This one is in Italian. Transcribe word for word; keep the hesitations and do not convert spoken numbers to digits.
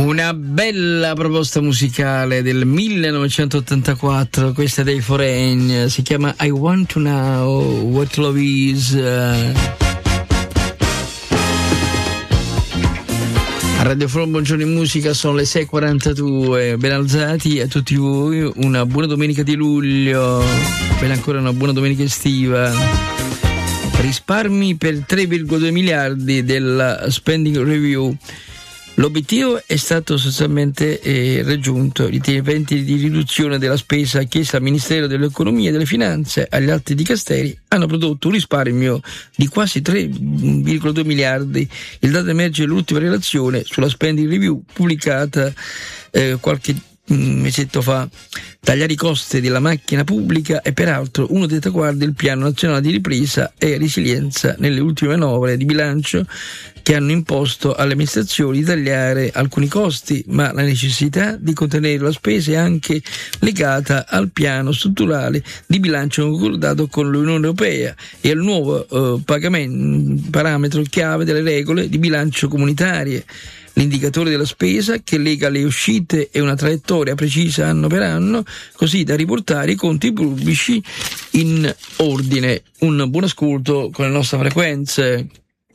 Una bella proposta musicale del millenovecentottantaquattro, questa dei Foreign, si chiama I Want to Know What Love Is. A Radio Forum, buongiorno in musica, sono le sei e quarantadue, ben alzati a tutti voi, una buona domenica di luglio, bene ancora una buona domenica estiva. Risparmi per tre virgola due miliardi della Spending Review. L'obiettivo è stato sostanzialmente eh, raggiunto. Gli interventi di riduzione della spesa chiesta al Ministero dell'Economia e delle Finanze agli altri dicasteri hanno prodotto un risparmio di quasi tre virgola due miliardi. Il dato emerge nell'ultima relazione sulla Spending Review pubblicata eh, qualche un mesetto fa. Tagliare i costi della macchina pubblica è peraltro uno dei traguardi del Piano Nazionale di Ripresa e Resilienza nelle ultime manovre di bilancio che hanno imposto alle amministrazioni di tagliare alcuni costi, ma la necessità di contenere la spesa è anche legata al piano strutturale di bilancio concordato con l'Unione Europea e al nuovo eh, pagamento, parametro chiave delle regole di bilancio comunitarie. L'indicatore della spesa che lega le uscite e una traiettoria precisa anno per anno, così da riportare i conti pubblici in ordine. Un buon ascolto con le nostre frequenze.